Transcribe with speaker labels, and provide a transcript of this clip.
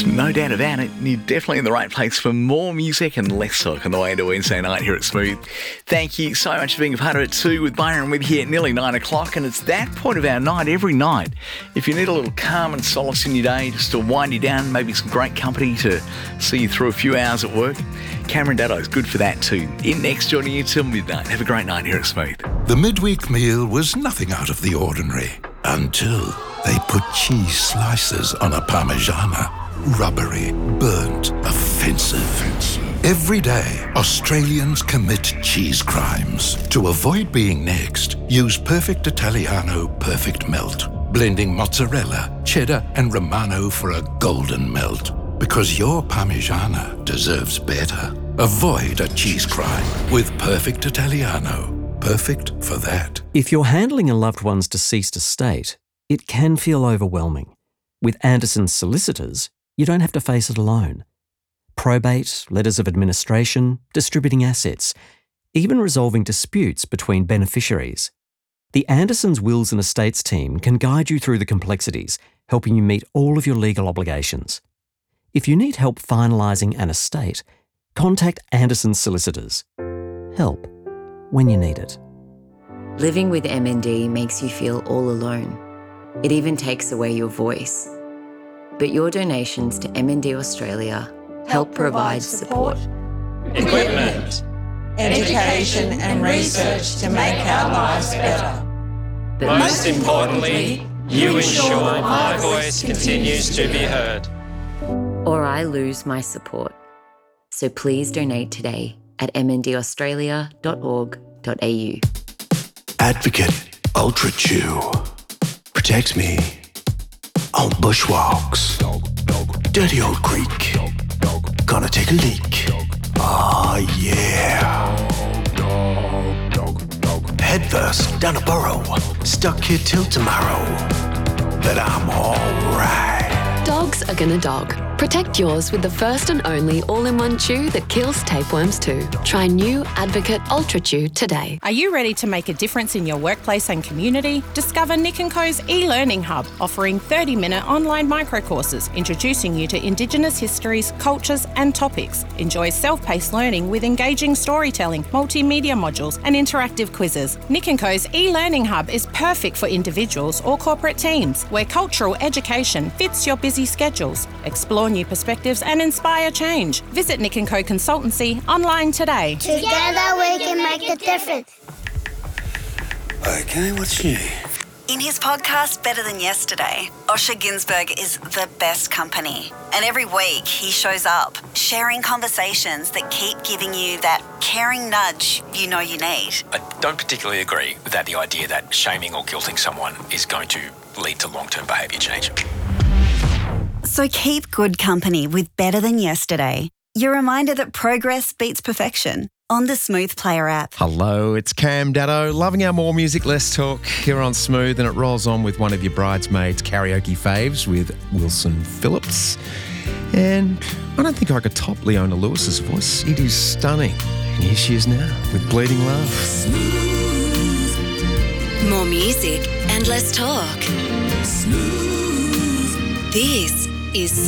Speaker 1: No doubt about it, you're definitely in the right place for more music and less talk on the way into Wednesday night here at Smooth. Thank you so much for being a part of it too, with Byron with you at nearly 9 o'clock, and it's that point of our night every night. If you need a little calm and solace in your day, just to wind you down, maybe some great company to see you through a few hours at work, Cameron Daddo is good for that too. In next, joining you till midnight. Have a great night here at Smooth.
Speaker 2: The midweek meal was nothing out of the ordinary until they put cheese slices on a Parmigiana. Rubbery, burnt, offensive. Every day, Australians commit cheese crimes. To avoid being next, use Perfect Italiano Perfect Melt, blending mozzarella, cheddar, and Romano for a golden melt. Because your Parmigiana deserves better. Avoid a cheese crime with Perfect Italiano. Perfect for that.
Speaker 3: If you're handling a loved one's deceased estate, it can feel overwhelming. With Anderson's solicitors, you don't have to face it alone. Probate, letters of administration, distributing assets, even resolving disputes between beneficiaries. The Anderson's Wills and Estates team can guide you through the complexities, helping you meet all of your legal obligations. If you need help finalising an estate, contact Anderson's solicitors. Help when you need it.
Speaker 4: Living with MND makes you feel all alone. It even takes away your voice. But your donations to MND Australia help provide support,
Speaker 5: equipment, education and research to make our lives better.
Speaker 4: but
Speaker 5: Most importantly, you ensure my voice continues to be heard.
Speaker 4: or I lose my support. So please donate today at mndaustralia.org.au.
Speaker 6: Advocate Ultra Chew. Protects me on bushwalks. Dirty old creek. Gonna take a leak. Ah, yeah. Head first down a burrow. Stuck here till tomorrow. But I'm alright.
Speaker 7: Dogs are gonna dog. Protect yours with the first and only all-in-one chew that kills tapeworms too. Try new Advocate Ultra Chew today.
Speaker 8: Are you ready to make a difference in your workplace and community? Discover Nick & Co.'s e-learning hub, offering 30-minute online microcourses, introducing you to Indigenous histories, cultures and topics. Enjoy self-paced learning with engaging storytelling, multimedia modules and interactive quizzes. Nick & Co.'s e-learning hub is perfect for individuals or corporate teams, where cultural education fits your busy schedules. Explore new perspectives and inspire change. Visit Nick & Co Consultancy online today.
Speaker 9: Together we can make a difference.
Speaker 6: Okay, what's new?
Speaker 10: In his podcast, Better Than Yesterday, Osher Ginsberg is the best company. And every week he shows up, sharing conversations that keep giving you that caring nudge you know you need.
Speaker 11: I don't particularly agree with the idea that shaming or guilting someone is going to lead to long-term behaviour change.
Speaker 10: So keep good company with Better Than Yesterday. Your reminder that progress beats perfection on the Smooth Player app.
Speaker 12: Hello, it's Cam Daddo, loving our More Music, Less Talk here on Smooth, and it rolls on with one of your bridesmaids karaoke faves with Wilson Phillips. And I don't think I could top Leona Lewis's voice. It is stunning. And here she is now with Bleeding Love.
Speaker 13: More music and less talk. Smooth. This is